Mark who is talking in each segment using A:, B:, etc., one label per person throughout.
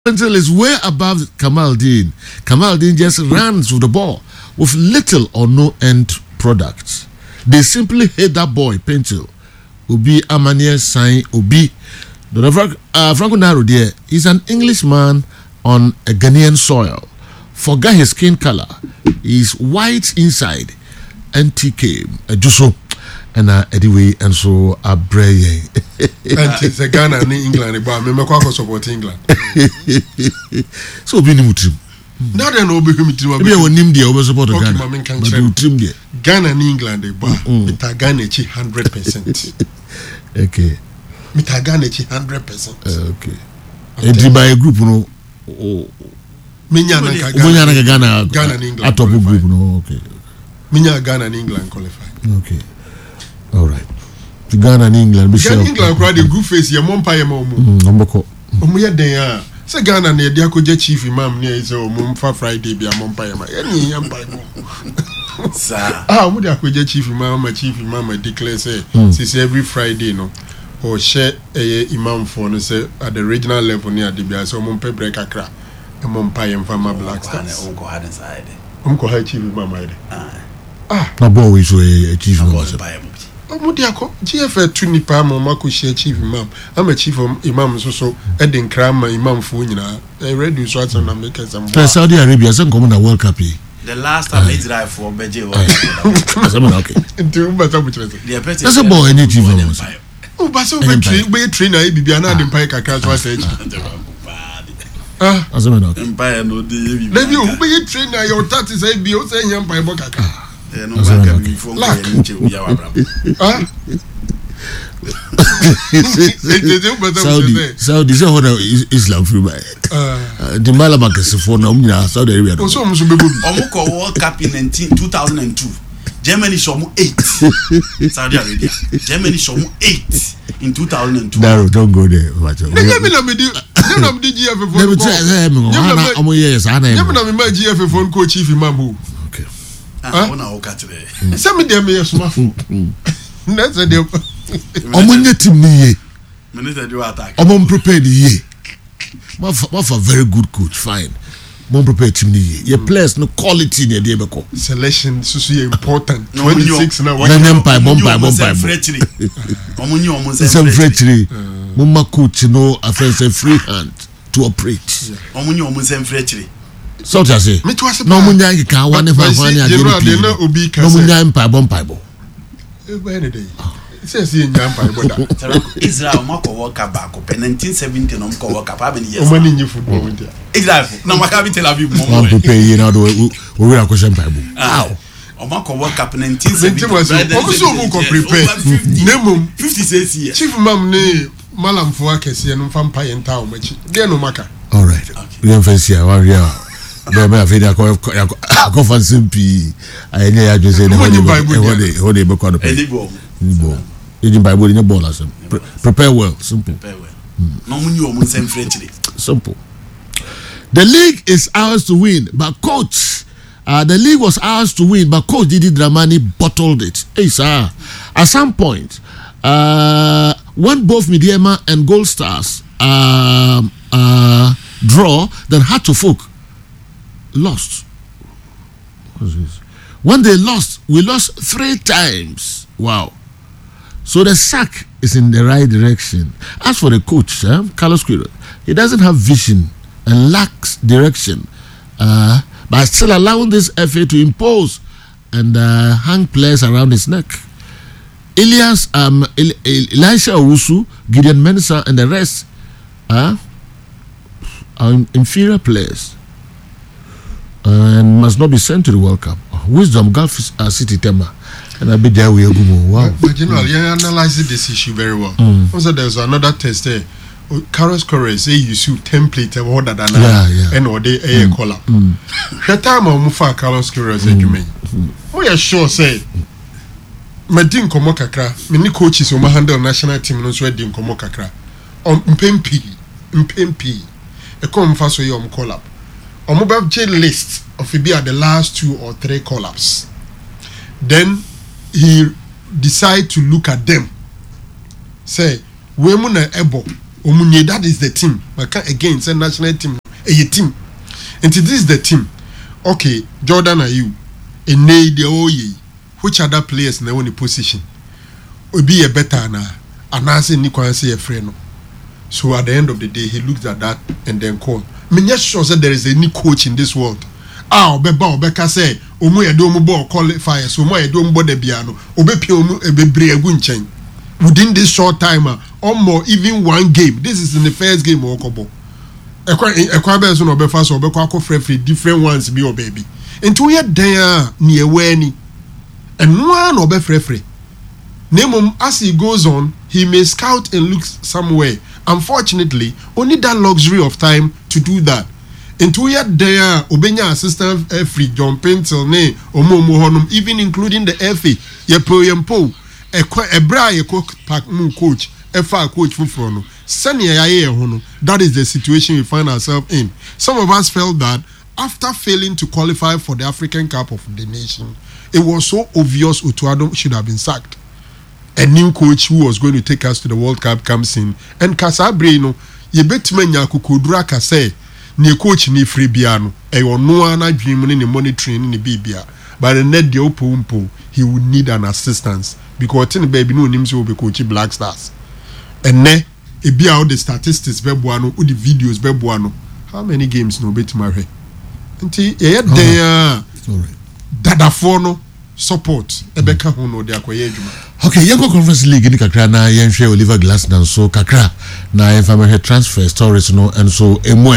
A: Pencil is way above Kamaldeen. Kamaldeen just runs with the ball with little or no end product. They simply hate that boy, Pencil. Obi Amania Sain Obi. Franco Naro there is an Englishman on a Ghanaian soil. Forget his skin color. He's white inside. NTK. Juso. And anyway, and so a bray.
B: And it's a Ghana in England, but I'm going to support England.
A: So, be Mutim.
B: Now they know be him to
A: be a name the over support Ghana.
B: Ghana in England, it's a Ghana 100%.
A: Okay.
B: It's a Ghana 100%.
A: Okay. And by a group, no.
B: Minya
A: Ghana
B: in England.
A: A top group, no. Okay.
B: Minya Ghana in England qualified.
A: Okay. All right. To Ghana and England,
B: England cried the good face, your mom pay mom. Omuya de say Ghana near Diakoja chief imam near so Mumfa Friday be a mom pay my any empire.
C: Sir.
B: Mudiakoja chief imam declare say since every Friday no or share a imam for no say at the regional level near the Bia so Mumpe break a crack and mom pay and farmer black stars.
C: Uncle had inside.
B: Uncle had chief imam.
A: My boy is a chief imam.
B: Mudiako, GFA Tunipa, Mamako share chief imam. I'm a chief imam, so Edin Kram, imam Funina. I read you sorts and make some.
A: Saudi Arabia, some common a World Cup.
C: The last time I drive for Beje was
A: that's a boy, any chief imam.
B: Oh, but so we train a Bibiana and Pike across was edge.
A: As a man,
C: Empire no day.
B: Let you be trained your taxes, I be saying Empire Bocca.
A: Saudi is what Islam free by the Malabaka for now, Saudi Arabia.
C: Omuko World Cup in 2002. Germany show 8. Saudi Arabia. Germany show 8 in 2002.
A: No, don't go there.
B: Some of them are smart. That's a deal.
A: Omonya team ni
C: Minister do attack.
A: Omon prepared ye. What a very good coach, fine. Mon prepared team ni ye. Your players no quality ni dey beko.
B: Selection so important. 26 now.
A: Empire bomb.
C: Omonyo
A: some free. Mama coach no offense free hand to operate.
C: Omonyo free.
A: So to say, no munya ka one if I find no munya empire bomb.
B: Says in
C: Israel Mako World Cup back up 1970 no Mako World Cup how many years?
B: Many new football winter.
C: Israel no Maka Tel Aviv
A: mo prepare you now we are question Bible. Wow.
C: Mako World Cup 1970.
B: Also Mako prepare. Name
C: 56 years.
B: Chief Mam ne Malam for Kesi and Vampire in town machi. There no Maka.
A: All right. We am fancy our Bẹ́ẹ̀ àfi ní akọ́fà simpi ayẹyẹ yà jọ sẹ́yìn ẹ̀họ́ de bẹ́ẹ̀ kọ́ àdó pẹ́ ẹ̀dí bọ̀ Bible ní bọ́ọ̀lù asẹ́m prepare well simple. Simple. The league is ours to win, but coach, the league was ours to win, but coach Didi Dramani bottled it. Hey sir, at some point, when both Midiema and Gold Stars draw, then Hatofok lost. What's this? When they lost, we lost 3 times. Wow. So the sack is in the right direction. As for the coach, Carlos Queiroz, he doesn't have vision and lacks direction. But still allowing this FA to impose and hang players around his neck. Elisha Owusu, Gideon Mensah, and the rest are inferior players. And must not be sent to the World Cup. Wisdom Gulf City Tema, and I be there we go. Wow.
B: But you know, you analyze this issue very well. Also, there's another test there. Carlos Queiroz say you shoot template of order than and or they a color. The time of Mufa Carlos Queiroz we are sure say Medin Komo Kakra, many coaches who handle national team no sweat din Komo Kakra. Mpempi. A come fast so you call up. On mobile jail list of maybe at the last 2 or 3 call-ups. Then he decide to look at them. Say, we muna ebo Omunye, that is the team. I can't again say national team. A team. And this is the team. Okay, Jordan Ayew. And the Oye. Which other players in the position? Will be a better na. And I say Nico say a friend. So at the end of the day, he looked at that and then called. I mean, yes, sure said there is any coach in this world. Obeka say, Omo ya do mo ball qualifier, so mo ya do mo de biano. Obepi omo ebebre agu nchen. Within this short time, or more, even one game. This is in the first game of Okobo. Ekwa be so no be fa so be kwa free different ones be your baby. Into ye there near weni. And one or be free. Name as he goes on, he may scout and look somewhere. Unfortunately, only that luxury of time to do that. Into ye there, Obenya assistant free John Pencil ne Omo Honum, even including the FA, Yempo, Ebra coach, FA coach Fufrono. That is the situation we find ourselves in. Some of us felt that after failing to qualify for the African Cup of the Nation, it was so obvious Utuado should have been sacked. A new coach who was going to take us to the World Cup comes in, and Casabrino, ye betmenya kukudura kase, ni coach ni free biano, no ana dream ni monitoring ni bibia, but the net the umpo, he would need an assistance because tin baby no names will be coaching Black Stars. And ne e be out the statistics bebuano, the videos bebuano. How many games no bet marry? Nti ye there dada fono support ebeka hono de akoye adwuma.
A: Okay, Yanko Conference League ni kakra na yenhwe Oliver Glasner so kakra na yenfa transfer stories no and so emwe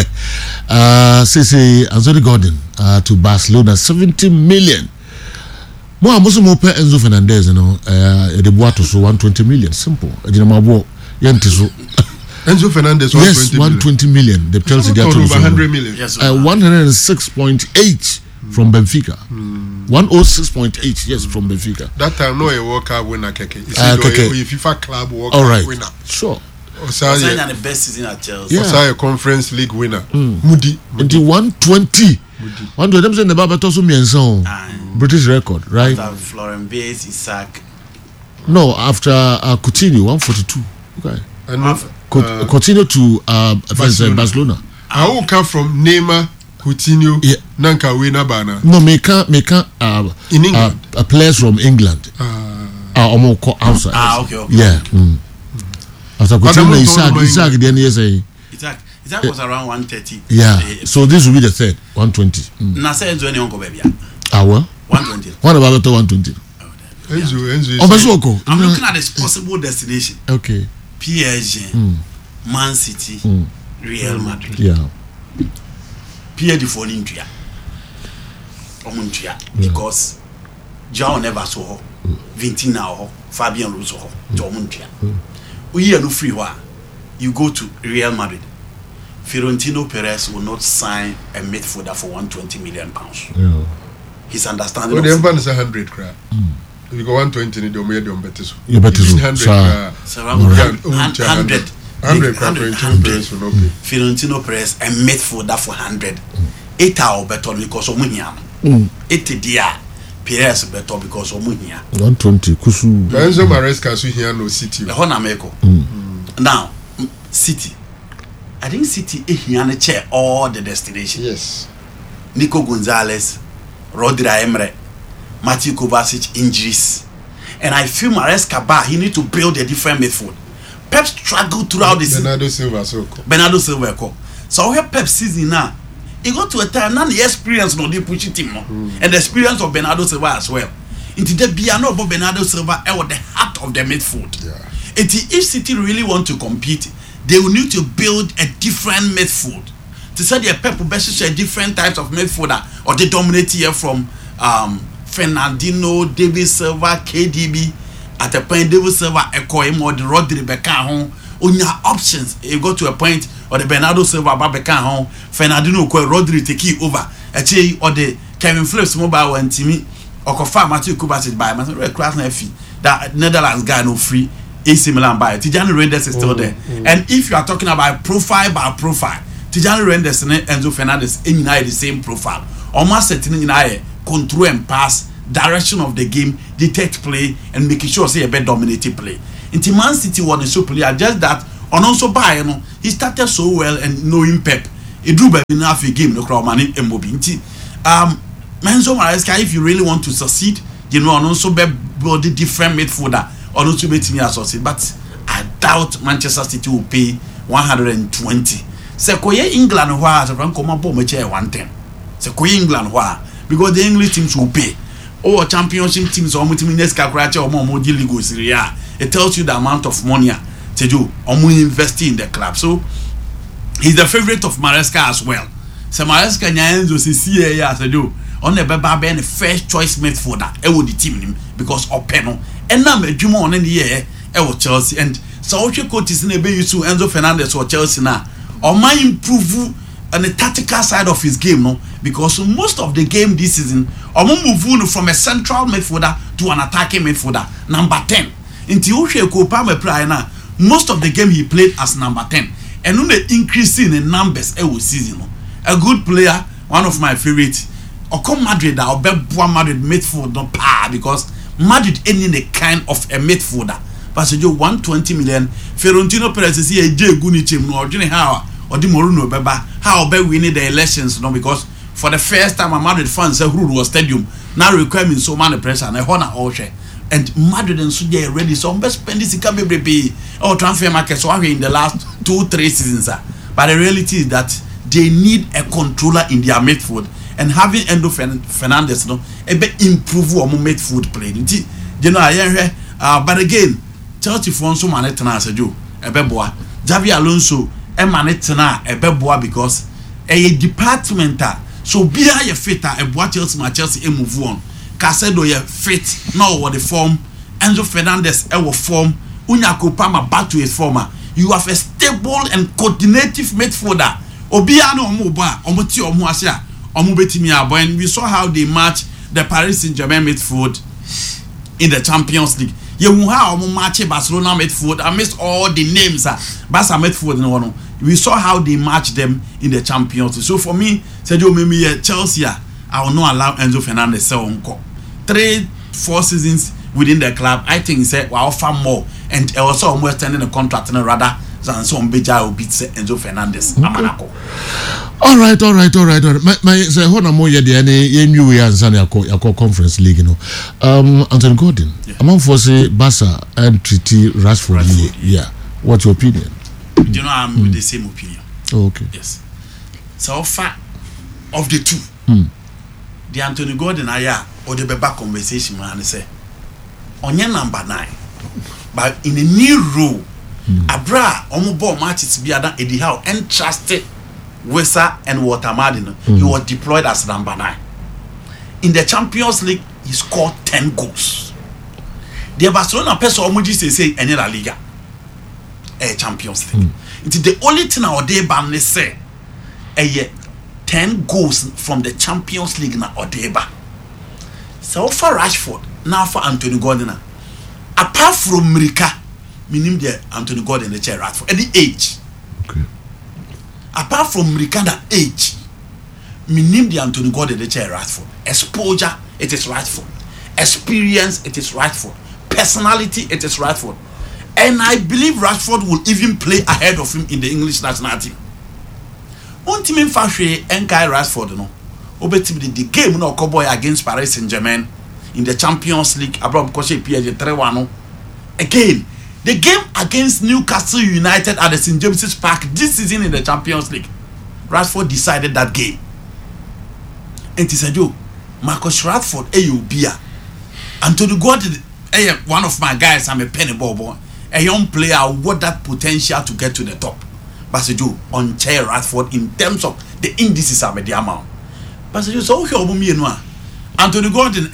A: say Anthony Gordon to Barcelona 70 million. Mo amuso mo pe Enzo Fernandez no de boato so 120 million simple. Ejina mabo yenti so
B: Enzo Fernandez
A: 120 million. The Chelsea they are
B: 100 million.
C: Yes,
A: 106.8 from Benfica. 106.8 yes from Benfica.
B: That time no a World Cup winner keke. It's a FIFA club World Cup winner.
A: Sure.
C: Osaya the best season at Chelsea.
B: Osaya Conference League winner. Moody.
A: Into 120. 120 them say the Baba Tosu Mienson. British record, right?
C: After Florent Bates, Isaac.
A: No, after Coutinho 142. Okay.
B: And
A: Coutinho to Barcelona.
B: I will come from Neymar, Coutinho, Nanka winner bana.
A: No, make
B: in England.
A: Players from England. Omoko outside.
C: Okay.
A: Yeah. After Coutinho, Isaac, then yes,
C: Isaac was around 130.
A: Yeah. So this will be the third 120.
C: Na say Enzo any unko baby.
A: Well.
C: 120.
A: What about the 120?
B: Enzo.
C: I'm looking at this possible destination.
A: Okay.
C: PSG, Man City, Real Madrid.
A: Yeah.
C: PSG for India. Because João never saw her. Vintina or Fabian Russo. Jomuntia. We are no free one. You go to Real Madrid. Florentino Perez will not sign a midfielder for 120 million pounds.
A: Yeah.
C: His understanding.
B: Well, the Empan is 100 crap. If you go 120, they will be better.
A: You better
B: 100 crap.
C: 100
B: crap.
C: Florentino Perez a midfielder for 100. 8 hours better because of money. 80 dia. Perez better because of money.
A: 120. Kusu.
B: Enzo Maresca so here no City.
C: Now, City. I think City is chair all the destination.
B: Yes.
C: Nico Gonzalez, Rodri Emre, Matthew Kovacic injuries. And I feel Maresca he need to build a different midfield. Pep struggled throughout the season. Bernardo Silva. So where Pep season now, he got to a time now the experience no they push it him and the experience of Bernardo Silva as well. Into the piano of Bernardo Silva was the heart of the midfield.
B: Yeah.
C: If City really want to compete, they will need to build a different midfield. To say the Pep will best a different types of midfielder or they dominate here from Fernandinho, David Silva, KDB. At a point, David Silva, Ekoim or the Rodri Beckham. On your options, you go to a point or the Bernardo Silva, Beckham, Fernandinho, Rodri take over. Actually, or the Kevin Phillips mobile and Timmy or Kofa Matthew Kovacic by my class fee. That Netherlands guy no free. AC Milan by Tijani Reinders is still there. And if you are talking about profile by profile, Tijani Reinders and Enzo Fernandez in the same profile. Almost setting in control and pass, direction of the game, detect play, and making sure say a better dominating play. In Man City was so player just that And also by he started so well and knowing Pep. It drew baby enough a game no crowd money and mobility. Enzo Maresca, if you really want to succeed, and also build a different midfielder or not to make me associate. But I doubt Manchester City will pay 120. Sequoia England where the rank come bomb 110. Sequoia England where because the English teams will pay. Or championship teams or multi-minutes calculator or more league Serie A. It tells you the amount of money to do or more investing in the club. So he's the favorite of Maresca as well. So Maresca nyanzo se see as I do. On the Baba Ben first choice midfielder. The team because Openo and now Juma on the year Chelsea and so coach is in a bay to Enzo Fernandez or Chelsea now. Or might improve on the tactical side of his game, no? Because most of the game this season, or move from a central midfielder to an attacking midfielder, number 10. Most of the game he played as number 10. And on the increasing in numbers every season. A good player, one of my favorites. Or come Madrid or Madrid midfield no power because Madrid ain't the kind of a midfielder. But so 120 million. Fiorentino Perez is here J Gunichim no or how or the Moruno Beba how be winning the elections no because for the first time a Madrid fans say who was stadium now requiring so many pressure and a honor all share. And Madrid and Sudia ready so best spend this can be or transfer market so in the last 2-3 seasons. But the reality is that they need a controller in their midfield. And having Enzo Fernandez, no, a bit improve or midfield play. You know, but again, Chelsea for so many tenants a Joe, a beboa. Xabi Alonso, a manetana, a beboa because a department. So be a fitter, a boy Chelsea, a move on. Casedo, ye fit, no, what the form. Enzo Fernandez, a form. Unyako Palmer back to his former. You have a stable and coordinative midfielder. Obiano Moba, Omoti Omuasia. And we saw how they match the Paris Saint-Germain midfield in the Champions League. You how match Barcelona midfield. I missed all the names. Barca midfield. We saw how they match them in the Champions League. So for me, Sergio Mimi Chelsea, I will not allow Enzo Fernandez to 3-4 seasons within the club. I think say we offer more, and also almost extending the contract rather than some Beja will beat Enzo Fernandez.
A: Okay. All right. My say hona mo ye de any yenu we answer your conference league no. Anthony Gordon. Yeah. Among for say Barca and treaty Rashford. Yeah. What's your opinion?
C: You know I'm with the same opinion.
A: Oh, okay.
C: Yes. So far of the two, the Anthony Gordon or the Beba conversation man say on your number 9, but in a new role. Abra omubo matches be ada Eddie Howe entrusted Wesa and Watermadino. He was deployed as number 9. In the Champions League, he scored 10 goals. The Barcelona person omuji say any La Liga, Champions League. It's the only thing our day ban say 10 goals from the Champions League na Odeba. So for Rashford, now for Anthony Gordon. Apart from Mrika. Meaning the Anthony Gordon the chair Rashford at the age.
A: Okay.
C: Apart from Ricardo age, meaning the Anthony Gordon the chair Rashford. Exposure, it is Rashford. Experience, it is Rashford. Personality, it is Rashford. And I believe Rashford will even play ahead of him in the English national team. One team in Fashe Enkai Rashford no. The game no Cowboy against Paris Saint-Germain in the Champions League. Abroad Koshe PSG 3-1. Again. The game against Newcastle United at the St. James's Park this season in the Champions League, Rashford decided that game. And he said, Marcus Rashford, Ayubia. Anthony Gordon, one of my guys, I'm a penny bobo. A young player, what that potential to get to the top. But on chair Rashford in terms of the indices of the amount. But so Anthony Gordon,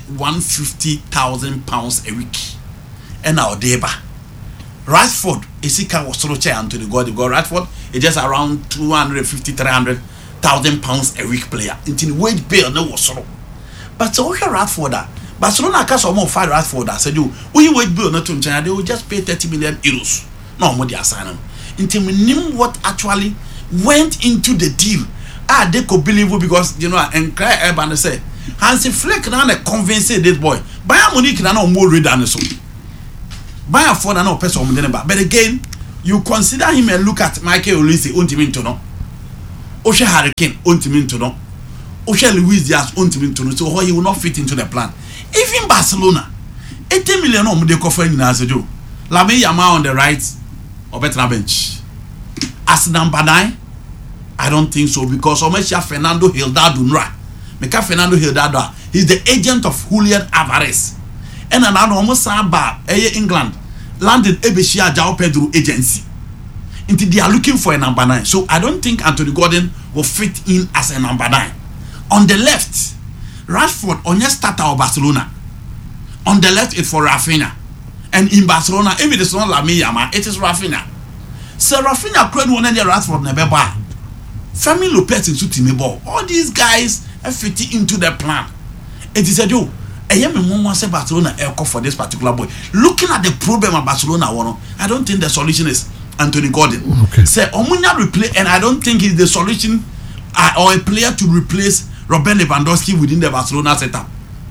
C: £150,000 a week. And now Deba. Rashford, Isika was sort of chair Anthony Gordon. Rashford is just around £250,000-300,000 a week player. Until wage bill no was sort of. But so Rashford, Barcelona cast more five Rashford. Said we wage bill not to China, they will just pay 30 million euros. No more the assignment. Until we knew what actually went into the deal. They could believe it because and cry Urban say Hansi Flick now convince this boy. Bayern Munich now more read than so. Buy a phone and no person but again, you consider him and look at Michael Olise ontimi ntono. Oshe Hurricane ontimi ntono. Oshe Luis Diaz ontimi ntono. So he will not fit into the plan. Even Barcelona, 80 million on the coffee in Azejo. Lamine Yamal on the right or better bench. As number 9, I don't think so because Omesha Fernando Hildado Nra. Meka Fernando Hildado, he's the agent of Julian Alvarez. And another almost Saba, England, landed Ebeshia Jao Pedro agency. Until they are looking for a number 9. So I don't think Anthony Gordon will fit in as a number 9. On the left, Rashford, onye starter of Barcelona. On the left, it's for Rafinha. And in Barcelona, if it is not Lamine Yamal, it is Rafinha. So Rafinha created one of the Rashford Nebeba. Femi Lopez into team ball. All these guys are fitting into the plan. It is a do. I am a say Barcelona aircraft for this particular boy. Looking at the problem of Barcelona, I don't think the solution is Anthony Gordon.
A: Okay.
C: Say Omunya replay, and I don't think he's the solution or a player to replace Robert Lewandowski within the Barcelona setup.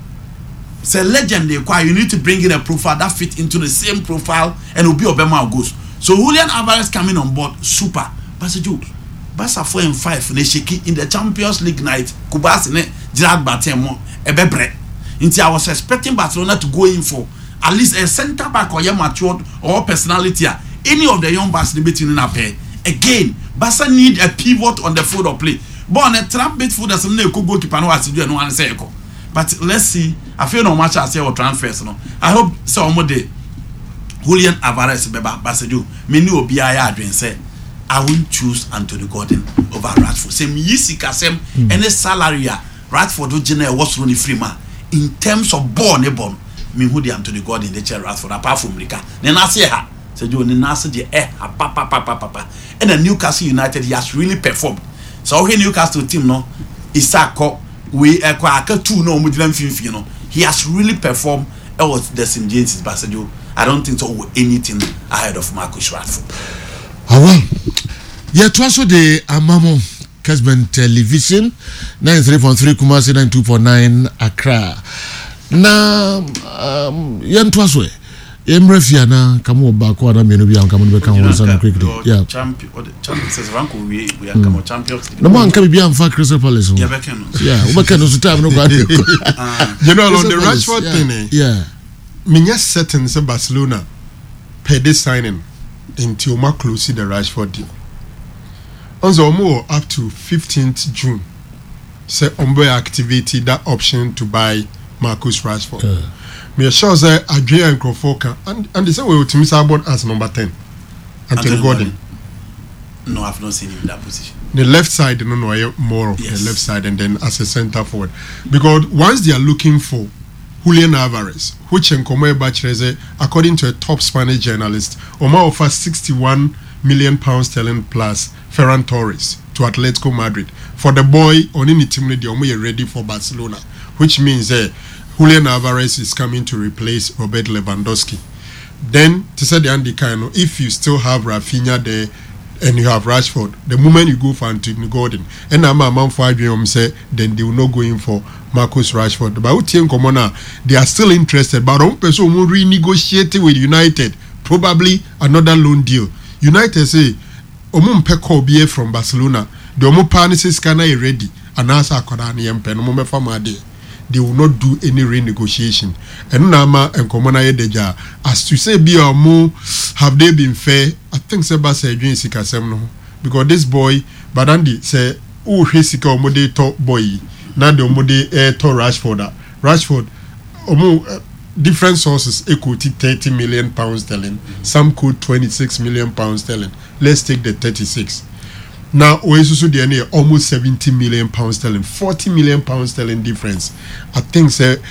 C: Say legend they acquire, you need to bring in a profile that fit into the same profile and will be Obama goes. So Julian Alvarez coming on board, super. But it's a joke. Barca 4 and 5 ne shaky in the Champions League night. Kubas ne Gerard Batemo ebebre. Until I was expecting Barcelona to go in for at least a centre back or a matured or personality. Any of the young backs debating in a pair. Again, Barca need a pivot on the field of play. But on a trap bit food as a goalkeeper no has to do no one say. But let's see. I feel no much I say or transfers. No. I hope some more day. Julian Alvarez beba Basedu. Many will be say I will choose Anthony Gordon over Rashford. Same yisi kasem any salary Rashford do general was running free man. In terms of born me who the Anthony Gordon the chair Rashford apart from Rika. Then I say her. So you nasa the papa. And the Newcastle United he has really performed. So okay Newcastle team no Isako we aka 2 no mudlam finfi no. He has really performed with the St. James's Barcelona. I don't think so anything ahead of Marcus Rashford.
A: Well, yet also the Amamo Casben Television 93.3 Kumasi 92.9 Accra. Na Yantwaswe Emrefiana Kamu Bakwana Menubia Kamu Beka quickly. Yeah.
C: Champion or the champions as rank we are come champions.
A: No man can be on for Crystal Palace.
C: Yeah,
A: we can also time no
B: you know on the Rashford thing.
A: Yeah.
B: Minya settings in Barcelona per this signing until more close the Rashford deal. Also more up to 15th June. Say Ombo activated that option to buy Marcus Rashford. Me sure say Adrian Krofoka and they say we will miss about as number 10. Anthony Gordon.
C: No, I've not seen him in that position.
B: The left side, no, more of the left side, and then as a centre forward. Because once they are looking for Julian Alvarez, which in Komoe Bachelor, according to a top Spanish journalist, Omar offers £61 million sterling plus Ferran Torres to Atletico Madrid. For the boy, on any team, they are ready for Barcelona, which means Julian Alvarez is coming to replace Robert Lewandowski. Then, to say the Andy Kano, if you still have Rafinha there and you have Rashford, the moment you go for Anthony Gordon, and I'm a man for IBM, say, then they will not go in for Marcus Rashford. But they are still interested, but one person will renegotiate with United, probably another loan deal. United say, Peko be from Barcelona, the Omo Panis Kana ready, and answer Kodani and Penome Famade. They will not do any renegotiation. And Nama and Komana Deja, as to say, be or more, have they been fair? I think Sebasa Adrian Sikasem, because this boy, Badandi say, oh, Hesika Omode top boy, not the Omode to Rashford. Rashford, different sources equity £30 million sterling, some quote £26 million sterling. Let's take the 36. Now, we almost £70 million sterling, £40 million sterling difference. I think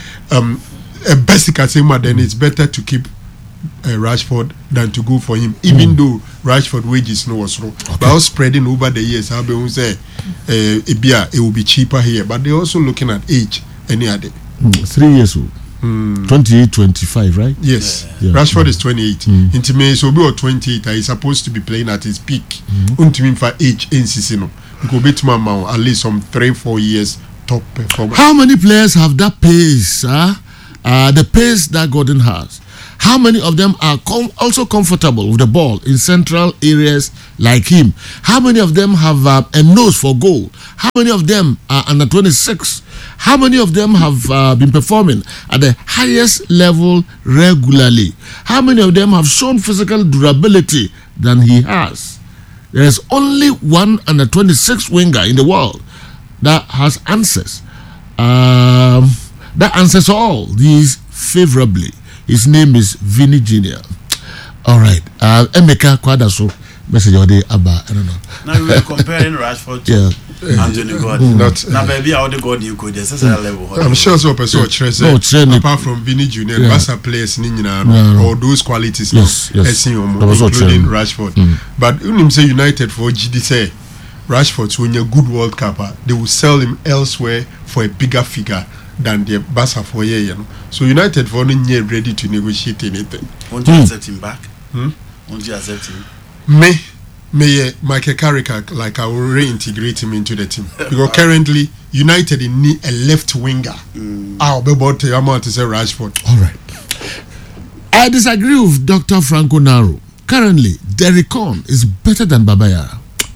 B: a basic asema then it's better to keep Rashford than to go for him, even though Rashford wages no was low. Okay. But spreading over the years, I will say it will be cheaper here. But they're also looking at age. Any other
A: 3 years old. 28, 25, right?
B: Yes. Yeah. Rashford is 28. Into May, so be 28. He's supposed to be playing at his peak. Until for age in season, go bit mama at least some 3-4 years top performance.
A: How many players have that pace? The pace that Gordon has. How many of them are also comfortable with the ball in central areas like him? How many of them have a nose for goal? How many of them are under 26? How many of them have been performing at the highest level regularly? How many of them have shown physical durability than he has? There is only one under 26 winger in the world that has answers. That answers all these favorably. His name is Vinny Jr. All right. Emeka Kwadaso. Message all day about, I don't know.
C: Now we were comparing Rashford to Anthony Gordon. Now, baby, how the Gordon you could, this is a level.
B: I'm sure so person apart from Vinny Jr. Basa players all those qualities including Rashford. But when you say United for GD say Rashford, when you're good World Cup, they will sell him elsewhere for a bigger figure than the Barca for a year, you know. So United for only ready to negotiate anything.
C: Won't you accept him back? Won't you accept him?
B: May Michael Carrick, like I will reintegrate him into the team because currently United need a left winger. I'll be about to amount to say Rashford.
A: All right. I disagree with Dr. Franco Naro. Currently, Derek Cohn is better than Baba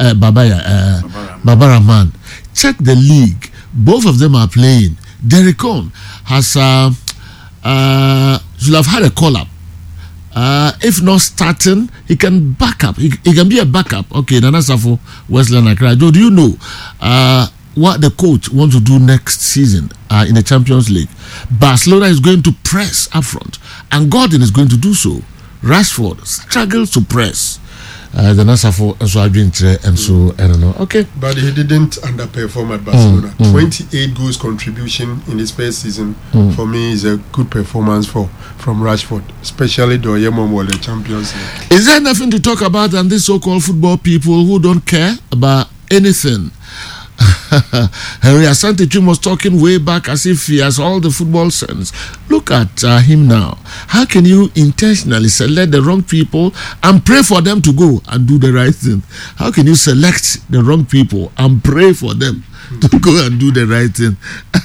A: Rahman. Check the league. Both of them are playing. Derek Cohn has should have had a call-up. If not starting, he can back up. He can be a backup. Okay, Nana Safo, Westland Accra. Do you know what the coach wants to do next season in the Champions League? Barcelona is going to press up front, and Gordon is going to do so. Rashford struggles to press. The Nasafo and so I've been and so I don't know. Okay,
B: but he didn't underperform at Barcelona. 28 goals contribution in his first season for me is a good performance from Rashford, especially the Oyemo the Champions League.
A: Is there nothing to talk about than these so-called football people who don't care about anything? Henry Asante was talking way back as if he has all the football sense. Look at him now. How can you intentionally select the wrong people and pray for them to go and do the right thing? How can you select the wrong people and pray for them to go and do the right thing?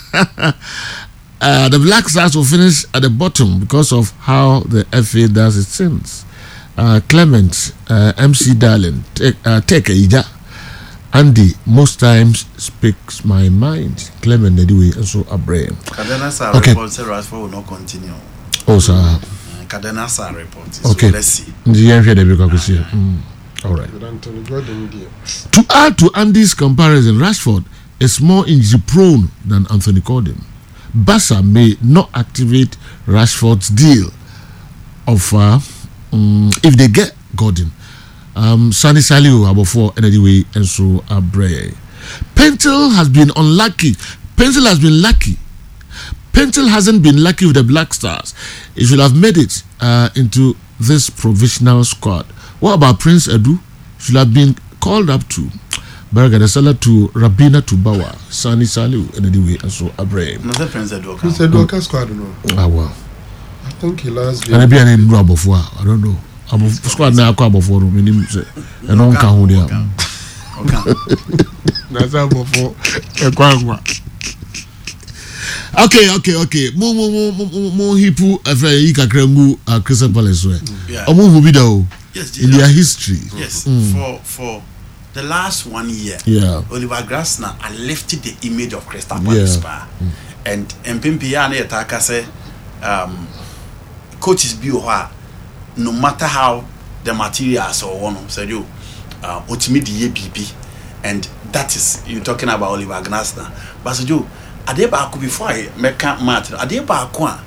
A: The Black Stars will finish at the bottom because of how the FA does its things. Clement, MC Darling, take a ija. Andy most times speaks my mind. Clement anyway, and so Abraham.
C: Cadena report said Rashford will not continue.
A: Oh, sir.
C: Cadena report.
A: Okay.
C: So let's see.
A: All right. To add to Andy's comparison, Rashford is more injury prone than Anthony Gordon. Barca may not activate Rashford's deal of if they get Gordon. Sani Saliu Abofo anyway and so Abre. Pentil has been unlucky. Pentil has been lucky. Pentil hasn't been lucky with the Black Stars. He should have made it into this provisional squad. What about Prince Edu? Should have been called up to Berger the seller to Rabina Tubawa, Sani Saliu anyway and so Abre.
C: Not Prince Edu.
B: Prince Edu squad, no.
A: Well.
B: I think he last.
A: And I be an Abofo. I don't know. Squad na akwa before minimum say and on ka ho dia okay mo hipu afra yi kakra ngu Crystal Palace we omo hu bi da o in their history.
C: Yes. For the last 1 year, Oliver Glasner lifted the image of Crystal Palace and Mpimpia na yetaka say coaches bi o no matter how the materials or one said you ultimately BB, and that is you talking about Oliver Glasner. But so you Adeba before I make matter Adeba